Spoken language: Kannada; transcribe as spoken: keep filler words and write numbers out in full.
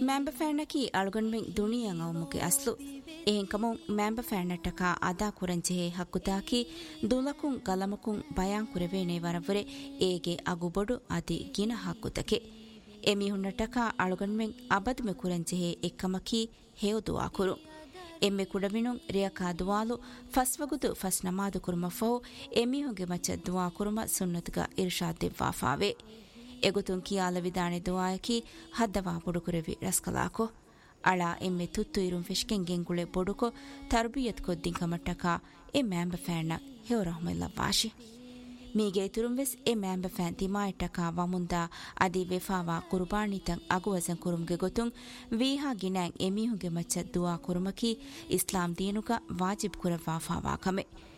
ಮ್ಯಾಂಬ ಫ್ಯಾನಕಿ ಅಳುಗಣ್ಮೆಂ ದುನಿಯಂ ಅವಮುಗೆ ಅಸ್ಲು ಎಹೆಂ ಕಮುಂ ಮ್ಯಾಂಬ ಫ್ಯಾನಟ್ಟಕ ಅದಾ ಕುರಂಜೆಹೆ ಹಕ್ಕುತಾಕಿ ದುಲಕುಂ ಗಲಮಕುಂ ಬಯಾನ್ ಕುರೆವೇನೆ ವರವರೆ ಏಗೆ ಅಗುಬೊಡು ಅದಿ ಗಿನ ಹಕ್ಕುತಕೆ ಎಮಿಹುನ್ನಟಕ ಅಳುಗಣ್ಮೆಂ ಅಬದ್ಮೆ ಕುರಂಜೆಹೆ ಎಕ್ಕಮಕಿ ಹೇವುದುವಾ ಕುರು ಎಮ್ಮೆ ಕುಡವಿನುಂ ರಿಯಕಾ ದುವಾಲು ಫಸ್ವಗುದು ಫಸ್ ನಮಾದು ಕುರುಮಫೋ ಎಮಿಹುಗೆ ಮಚ್ಚ ದುವಾ ಕುರುಮ ಸುನ್ನತ್ಗ ಇರ್ಷಾದ್ ದೆವ್ವಾಫಾವೆ ಎಗುತುಂ ಕಿಯಾಲ ವಿದಾನೆ ದುವಾಯಕಿ ಹದ್ದವಾ ಬುಡುಕುರೆವಿ ರಸ್ಕಲಾಕೊ ಅಳ ಎಮ್ಮೆ ತುತ್ತು ಇರುಂ ಫೆಶ್ಕೆಂ ಗೆಂಗುಳೆ ಬೊಡುಕೊ ತರ್ಬಿಯತ್ ಕೊದ್ದಿಂ ಕಮಟ್ಟಕ ಎ ಮ್ಯಾಂಬ ಫ್ಯಾನ್ನ ಹೆವರಹಮೆಲ್ಲ ವಾಶಿ ಮೀಗೆ ತುರುಂವೆಸ್ ಎ ಮ್ಯಾಂಬ ಫ್ಯಾನ್ ತಿಮಾಯಿಟ್ಟಕ ವಮುಂದ ಅದಿ ವೆಫಾವಾ ಕುರ್ಬಾನಿತಂ ಅಗುವಜಂ ಕುರುಂಗೆ ಗೊತುಂ ವೀಹಾ ಗಿನಾಂ ಎಮಿಹುಗೆ ಮಚ್ಚ ದುವಾ ಕುರುಮಕಿ ಇಸ್ಲಾಂ ದೀನುಗ ವಾಜಿಬ್ ಕುರವಾಫಾವಾ ಕಮೆ